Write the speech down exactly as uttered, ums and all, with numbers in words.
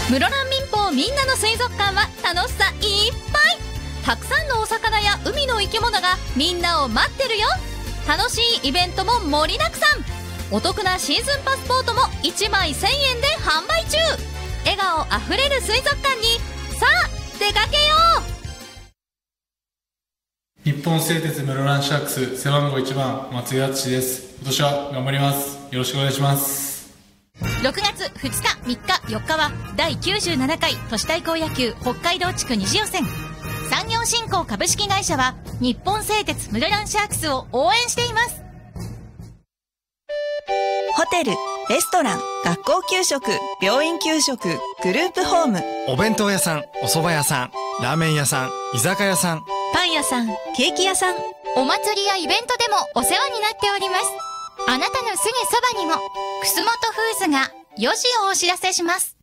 室蘭民放みんなの水族館は楽しさいっぱい。たくさんのお魚や海の生き物がみんなを待ってるよ。楽しいイベントも盛りだくさん。お得なシーズンパスポートもいちまいせんえんで販売中。笑顔あふれる水族館にさあ出かけよう。日本製鉄室蘭シャークス背番号いちばん松井敦です。今年は頑張ります。よろしくお願いします。 ろくがつふつかみっかよっかはだいきゅうじゅうななかい都市対抗野球北海道地区二次予選。産業振興株式会社は日本製鉄室蘭シャークスを応援しています。 ホテル、レストラン、学校給食、病院給食、グループホーム、 お弁当屋さん、お蕎麦屋さん、ラーメン屋さん、居酒屋さん、 パン屋さん、ケーキ屋さん、お祭りやイベントでもお世話になっております。あなたのすぐそばにも、楠本フーズがよじをお知らせします。